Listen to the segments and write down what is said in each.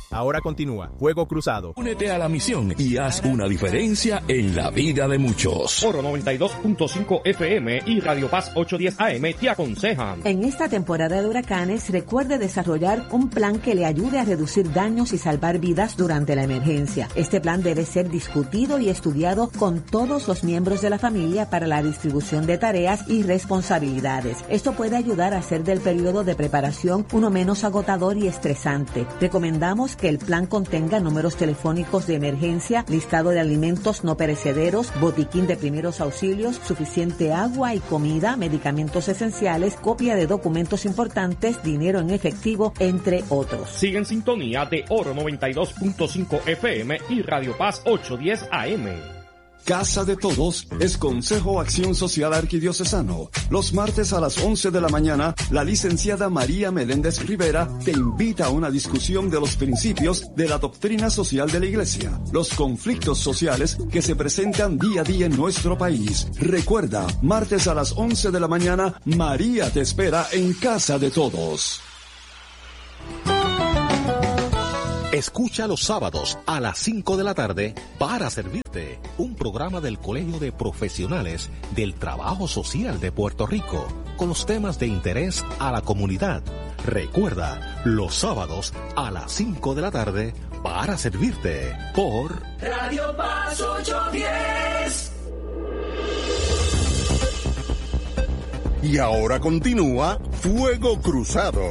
Ahora continúa Fuego Cruzado. Únete a la misión y haz una diferencia en la vida de muchos. Oro 92.5 FM y Radio Paz 810 AM te aconsejan. En esta temporada de huracanes, recuerde desarrollar un plan que le ayude a reducir daños y salvar vidas durante la emergencia. Este plan debe ser discutido y estudiado con todos los miembros de la familia para la distribución de tareas y responsabilidades. Esto puede ayudar a hacer del periodo de preparación uno menos agotador y estresante. Recomendamos que el plan contenga números telefónicos de emergencia, listado de alimentos no perecederos, botiquín de primeros auxilios, suficiente agua y comida, medicamentos esenciales, copia de documentos importantes, dinero en efectivo, entre otros. Sigue en sintonía de Oro 92.5 FM y Radio Paz 810 AM. Casa de Todos es Consejo Acción Social Arquidiocesano. Los martes a las 11 de la mañana, la licenciada María Meléndez Rivera te invita a una discusión de los principios de la doctrina social de la Iglesia, los conflictos sociales que se presentan día a día en nuestro país. Recuerda, martes a las 11 de la mañana, María te espera en Casa de Todos. Escucha los sábados a las 5 de la tarde Para Servirte, un programa del Colegio de Profesionales del Trabajo Social de Puerto Rico, con los temas de interés a la comunidad. Recuerda, los sábados a las 5 de la tarde Para Servirte, por Radio Paz 810. Y ahora continúa Fuego Cruzado.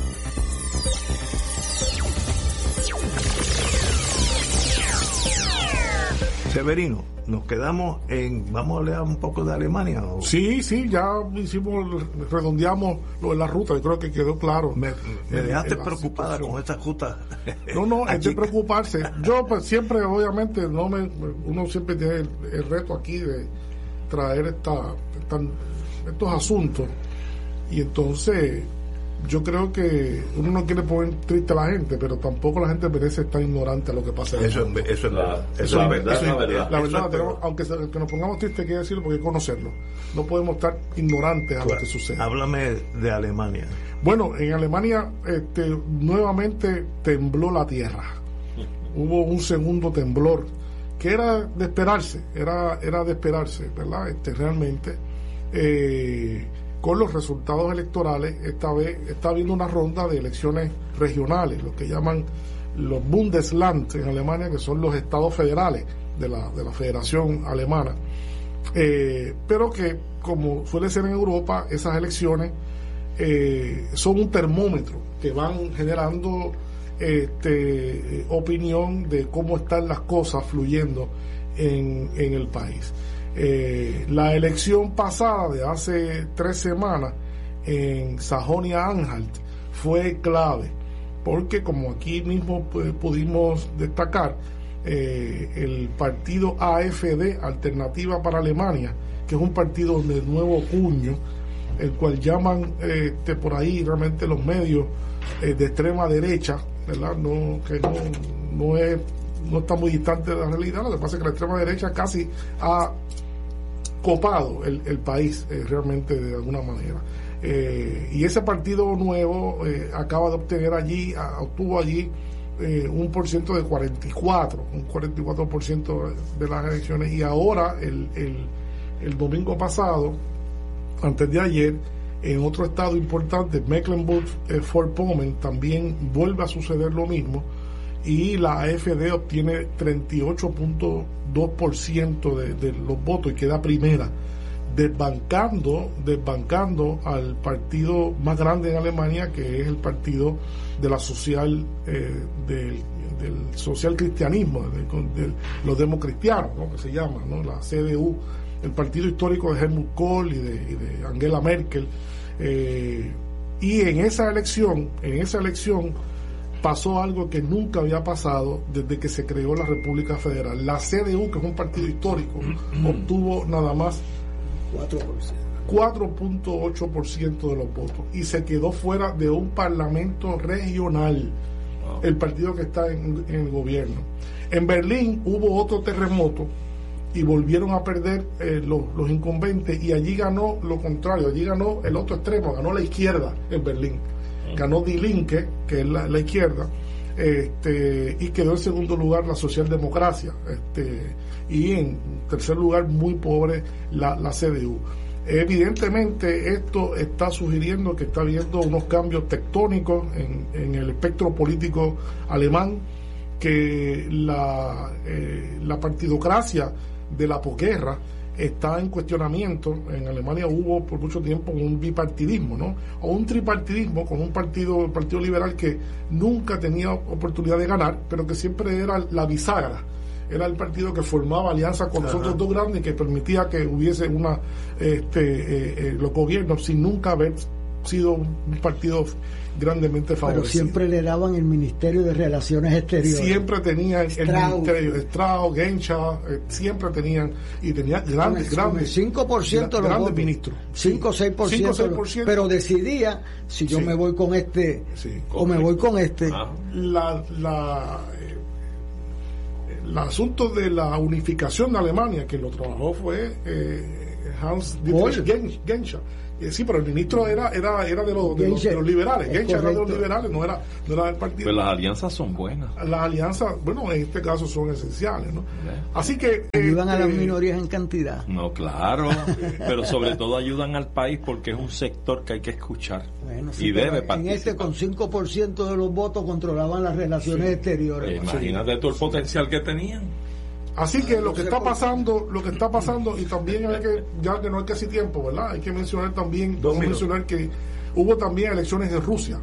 Severino, nos quedamos en... ¿Vamos a hablar un poco de Alemania? ¿O? Sí, ya redondeamos lo de la ruta, yo creo que quedó claro. Me dejaste preocupada con esta ruta. No, es de preocuparse. Yo pues, siempre, obviamente, uno siempre tiene el reto aquí de traer estos asuntos, y entonces yo creo que uno no quiere poner triste a la gente, pero tampoco la gente merece estar ignorante a lo que pasa. Eso es la verdad. La verdad, aunque nos pongamos tristes, hay que decirlo porque hay que conocerlo. No podemos estar ignorantes a lo que sucede. Háblame de Alemania. Bueno, en Alemania nuevamente tembló la tierra. Hubo un segundo temblor que era de esperarse, era de esperarse, ¿verdad? Realmente con los resultados electorales, esta vez está habiendo una ronda de elecciones regionales, lo que llaman los Bundesland en Alemania, que son los estados federales de la Federación Alemana, pero que, como suele ser en Europa, esas elecciones son un termómetro que van generando opinión de cómo están las cosas fluyendo en el país. La elección pasada de hace 3 semanas en Sajonia-Anhalt fue clave, porque como aquí mismo pudimos destacar, el partido AfD, Alternativa para Alemania, que es un partido de nuevo cuño, el cual llaman por ahí realmente los medios de extrema derecha, ¿verdad? No está muy distante de la realidad. Lo que pasa es que la extrema derecha casi ha copado el país realmente de alguna manera, y ese partido nuevo acaba de obtener obtuvo allí un porciento de 44% de las elecciones, y ahora el domingo pasado, antes de ayer, en otro estado importante, Mecklenburg-Vorpommern, también vuelve a suceder lo mismo, y la AfD obtiene 38.2% de los votos y queda primera, desbancando al partido más grande en Alemania, que es el partido de la social del social cristianismo, de los democristianos, ¿no? Que se llama, ¿no? La CDU, el partido histórico de Helmut Kohl y de Angela Merkel, y en esa elección pasó algo que nunca había pasado desde que se creó la República Federal. La CDU, que es un partido histórico, obtuvo nada más 4.8% de los votos y se quedó fuera de un parlamento regional, el partido que está en el gobierno. En Berlín hubo otro terremoto y volvieron a perder los incumbentes, y allí ganó lo contrario, allí ganó el otro extremo, ganó la izquierda en Berlín. Ganó Die Linke, que es la izquierda, y quedó en segundo lugar la socialdemocracia, y en tercer lugar, muy pobre, la CDU. Evidentemente esto está sugiriendo que está habiendo unos cambios tectónicos en el espectro político alemán, que la partidocracia de la posguerra está en cuestionamiento. En Alemania hubo por mucho tiempo un bipartidismo, ¿no? O un tripartidismo con el Partido Liberal, que nunca tenía oportunidad de ganar, pero que siempre era la bisagra. Era el partido que formaba alianza con los otros dos grandes y que permitía que hubiese los gobiernos sin nunca haber sido un partido grandemente favorecido. Pero siempre le daban el Ministerio de Relaciones Exteriores. Siempre tenían el Ministerio, Strauss, Genscher, siempre tenían, y tenían grandes 5% de los grandes ministros. 5 o 6%, pero decidía si yo me voy con este o me voy con este. El asunto de la unificación de Alemania, que lo trabajó fue Hans-Dietrich Genscher. Sí, pero el ministro era de los liberales. Genscher era de los liberales, no era del partido. Pues las alianzas son buenas. Las alianzas, bueno, en este caso son esenciales, ¿no? Así que ayudan a las minorías en cantidad. No, claro, pero sobre todo ayudan al país, porque es un sector que hay que escuchar, y debe participar. Con 5% de los votos controlaban las relaciones exteriores. Imagínate todo el potencial que tenían. Así que lo que está pasando, y también hay que, ya que no hay casi tiempo, ¿verdad? Hay que mencionar también, que hubo también elecciones en Rusia.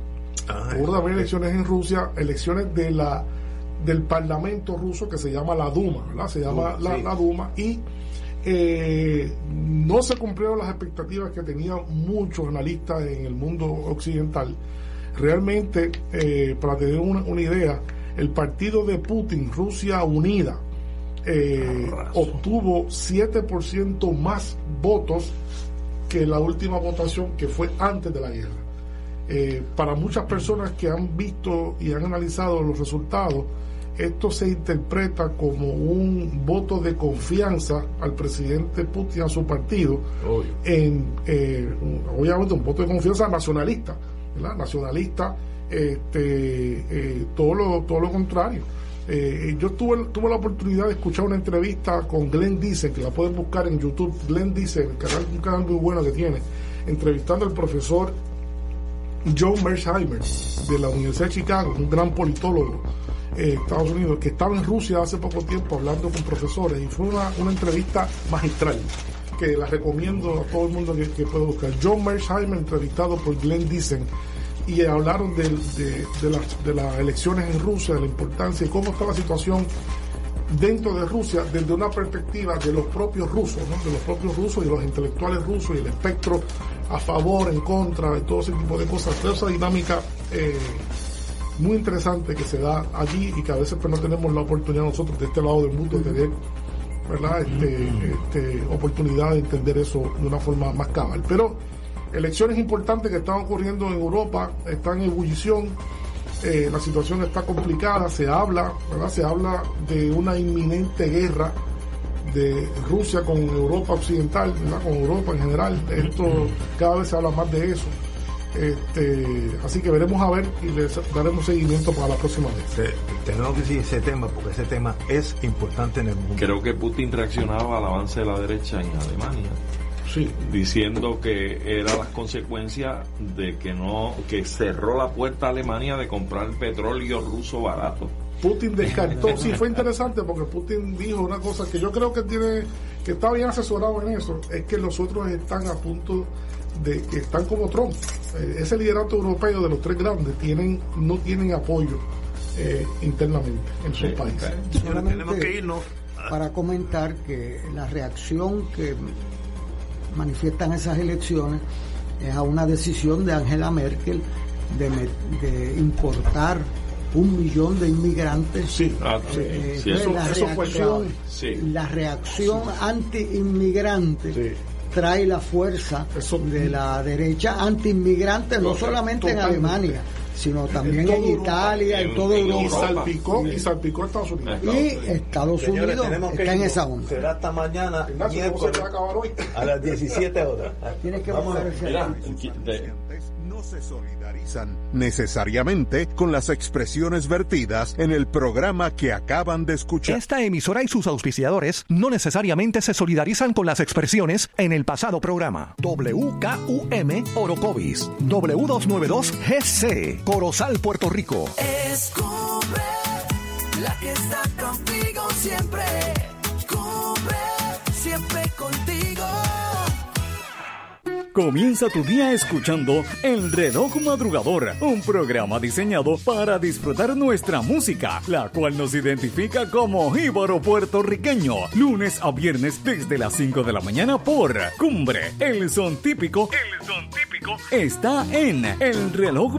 Elecciones del Parlamento ruso, que se llama la Duma, ¿verdad? Se llama la Duma, y no se cumplieron las expectativas que tenían muchos analistas en el mundo occidental. Realmente, para tener una idea, el partido de Putin, Rusia Unida, obtuvo 7% más votos que la última votación, que fue antes de la guerra. Para muchas personas que han visto y han analizado los resultados, esto se interpreta como un voto de confianza al presidente Putin, a su partido, obviamente un voto de confianza nacionalista, ¿verdad? Nacionalista, todo lo contrario. Yo tuve la oportunidad de escuchar una entrevista con Glenn Diesen, que la pueden buscar en YouTube. Glenn Diesen, un canal muy bueno que tiene, entrevistando al profesor John Mearsheimer de la Universidad de Chicago, un gran politólogo de Estados Unidos, que estaba en Rusia hace poco tiempo hablando con profesores, y fue una entrevista magistral que la recomiendo a todo el mundo que pueda buscar. John Mearsheimer entrevistado por Glenn Diesen, y hablaron de las elecciones en Rusia, de la importancia y cómo está la situación dentro de Rusia desde una perspectiva de los propios rusos, ¿no? De los propios rusos y los intelectuales rusos, y el espectro a favor, en contra, y todo ese tipo de cosas. Toda esa dinámica muy interesante que se da allí, y que a veces pues no tenemos la oportunidad nosotros de este lado del mundo de tener, ¿verdad? Oportunidad de entender eso de una forma más cabal. Pero elecciones importantes que están ocurriendo en Europa están en ebullición. La situación está complicada. Se habla de una inminente guerra de Rusia con Europa occidental, ¿verdad? Con Europa en general. Esto cada vez se habla más de eso. Así que veremos a ver, y les daremos seguimiento para la próxima vez. Tenemos que decir ese tema, porque ese tema es importante en el mundo. Creo que Putin reaccionaba al avance de la derecha en Alemania, diciendo que eran las consecuencias de que cerró la puerta a Alemania de comprar petróleo ruso barato. Putin descartó, sí, fue interesante, porque Putin dijo una cosa que yo creo que está bien asesorado en eso, es que los otros están a punto de que están como Trump. Ese liderato europeo de los tres grandes no tienen apoyo internamente en sus países. Tenemos que irnos para comentar que la reacción que manifiestan esas elecciones es a una decisión de Angela Merkel de importar 1 millón de inmigrantes. La reacción anti-inmigrante trae la fuerza de la derecha anti-inmigrante, no solamente en Alemania, sino también en Italia, en toda Europa. Y salpicó a Estados Unidos. Y Estados Unidos está en esa onda. Será hasta mañana, miércoles, a las 17 horas. Tienes que no se solidarizan necesariamente con las expresiones vertidas en el programa que acaban de escuchar. Esta emisora y sus auspiciadores no necesariamente se solidarizan con las expresiones en el pasado programa. WKUM Orocovis, W292 GC, Corozal, Puerto Rico. Escupe, la que está contigo siempre. Escupe, siempre contigo. Comienza tu día escuchando El Reloj Madrugador, un programa diseñado para disfrutar nuestra música, la cual nos identifica como jíbaro puertorriqueño, lunes a viernes desde las 5 de la mañana por Cumbre. El son típico está en El Reloj